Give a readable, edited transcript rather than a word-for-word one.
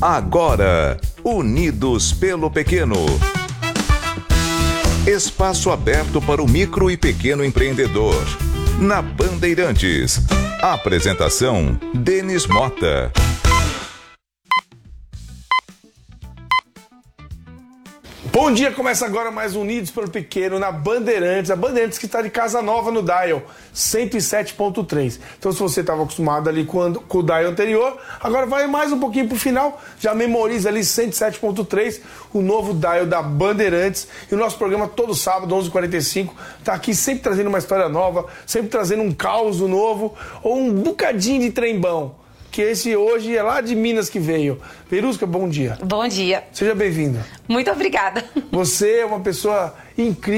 Agora, Unidos pelo Pequeno. Espaço aberto para o micro e pequeno empreendedor. Na Bandeirantes. Apresentação: Denis Mota. Bom dia, começa agora mais Unidos pelo Pequeno na Bandeirantes. A Bandeirantes que está de casa nova no Dial 107.3. Então, se você estava acostumado ali com o Dial anterior, agora vai mais um pouquinho para o final, já memoriza ali 107.3, o novo Dial da Bandeirantes. E o nosso programa todo sábado, 11h45, está aqui sempre trazendo uma história nova, sempre trazendo um caos novo ou um bocadinho de trembão. Que esse hoje é lá de Minas que veio. Verusca, bom dia. Bom dia. Seja bem-vinda. Muito obrigada. Você é uma pessoa incrível.